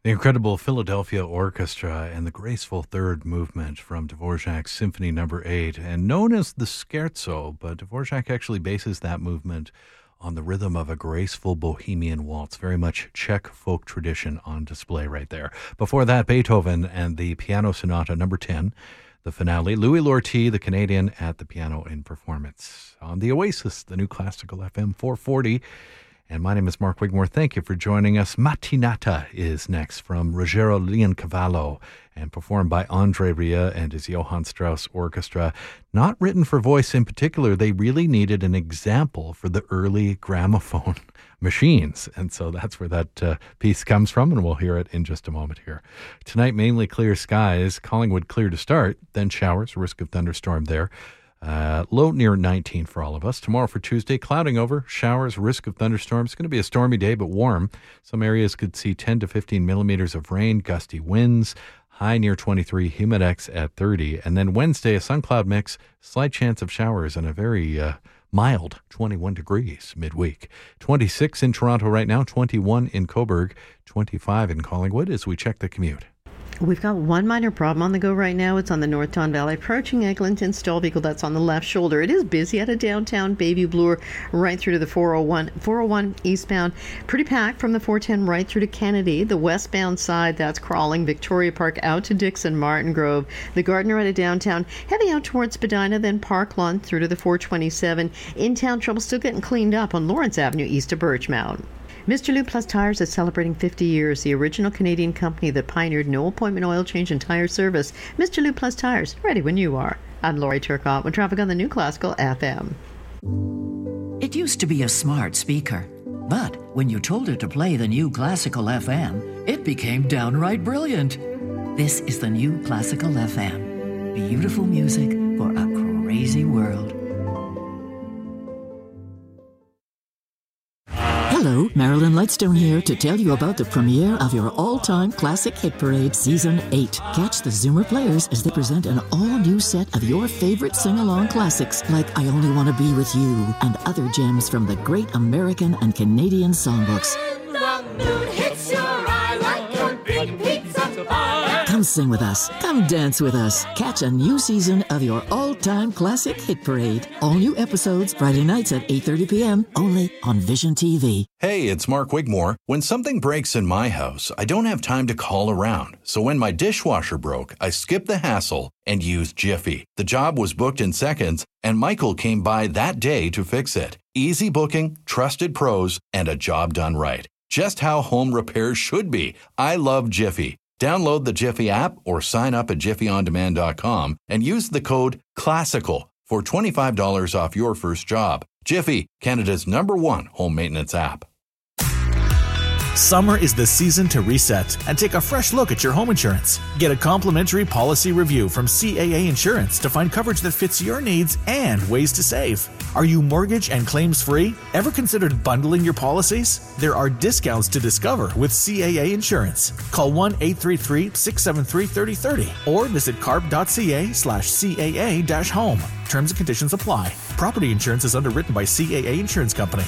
The incredible Philadelphia Orchestra and the graceful third movement from Dvorak's Symphony No. 8, and known as the Scherzo, but Dvorak actually bases that movement on the rhythm of a graceful Bohemian waltz, very much Czech folk tradition on display right there. Before that, Beethoven and the Piano Sonata No. 10, the finale, Louis Lortie, the Canadian, at the piano in performance. On the Oasis, the new classical FM 440. And my name is Mark Wigmore. Thank you for joining us. Mattinata is next from Ruggero Leoncavallo and performed by Andre Rieu and his Johann Strauss Orchestra. Not written for voice in particular. They really needed an example for the early gramophone machines. And so that's where that piece comes from, and we'll hear it in just a moment here. Tonight, mainly clear skies. Collingwood clear to start, then showers, risk of thunderstorm there. Low near 19 for all of us. Tomorrow for Tuesday, clouding over, showers, risk of thunderstorms. It's going to be a stormy day, but warm. Some areas could see 10 to 15 millimeters of rain, gusty winds, high near 23, humidex at 30. And then Wednesday, a sun-cloud mix, slight chance of showers, and a very mild 21 degrees midweek. 26 in Toronto right now, 21 in Cobourg, 25 in Collingwood as we check the commute. We've got one minor problem on the go right now. It's on the North Don Valley, approaching Eglinton Stallvehicle. That's on the left shoulder. It is busy out of downtown Bayview Bloor right through to the 401 eastbound. Pretty packed from the 410 right through to Kennedy. The westbound side, that's crawling. Victoria Park out to Dixon, Martin Grove. The Gardner out of downtown, heading out towards Spadina, then Park Lawn through to the 427. In-town trouble still getting cleaned up on Lawrence Avenue east of Birchmount. Mr. Lube Plus Tires is celebrating 50 years, the original Canadian company that pioneered no-appointment oil change and tire service. Mr. Lube Plus Tires, ready when you are. I'm Lori Turcotte with traffic on the new Classical FM. It used to be a smart speaker, but when you told it to play the new Classical FM, it became downright brilliant. This is the new Classical FM. Beautiful music for a crazy world. Hello, Marilyn Lightstone here to tell you about the premiere of your all-time classic hit parade, Season 8. Catch the Zoomer players as they present an all-new set of your favorite sing-along classics like I Only Want to Be With You and other gems from the great American and Canadian songbooks. When the moon hits your eye like a big pizza pie. Come sing with us. Come dance with us. Catch a new season of your all-time classic hit parade. All new episodes Friday nights at 8:30 p.m. only on Vision TV. Hey, it's Mark Wigmore. When something breaks in my house, I don't have time to call around. So when my dishwasher broke, I skipped the hassle and used Jiffy. The job was booked in seconds, and Michael came by that day to fix it. Easy booking, trusted pros, and a job done right. Just how home repairs should be. I love Jiffy. Download the Jiffy app or sign up at jiffyondemand.com and use the code CLASSICAL for $25 off your first job. Jiffy, Canada's #1 home maintenance app. Summer is the season to reset and take a fresh look at your home insurance. Get a complimentary policy review from CAA Insurance to find coverage that fits your needs and ways to save. Are you mortgage and claims free? Ever considered bundling your policies? There are discounts to discover with CAA Insurance. Call 1-833-673-3030 or visit carp.ca/CAA-home. Terms and conditions apply. Property insurance is underwritten by CAA Insurance Company.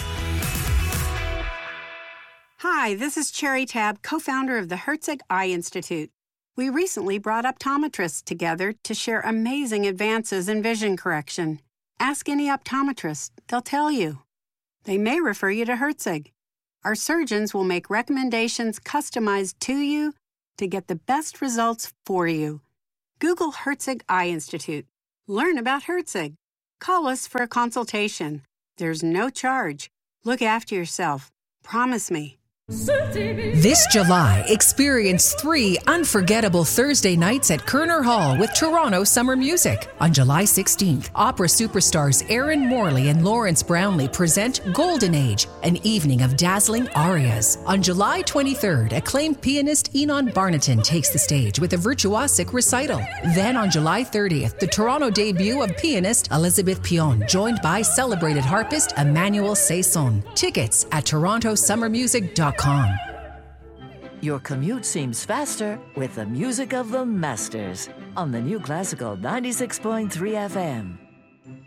Hi, this is Cherry Tab, co-founder of the Herzig Eye Institute. We recently brought optometrists together to share amazing advances in vision correction. Ask any optometrist, they'll tell you. They may refer you to Herzig. Our surgeons will make recommendations customized to you to get the best results for you. Google Herzig Eye Institute. Learn about Herzig. Call us for a consultation. There's no charge. Look after yourself. Promise me. This July, experience 3 unforgettable Thursday nights at Kerner Hall with Toronto Summer Music. On July 16th, opera superstars Aaron Morley and Lawrence Brownlee present Golden Age, an evening of dazzling arias. On July 23rd, acclaimed pianist Enon Barnaton takes the stage with a virtuosic recital. Then on July 30th, the Toronto debut of pianist Elizabeth Pion, joined by celebrated harpist Emmanuel Saison. Tickets at torontosummermusic.com. Your commute seems faster with the music of the masters on the new Classical 96.3 FM.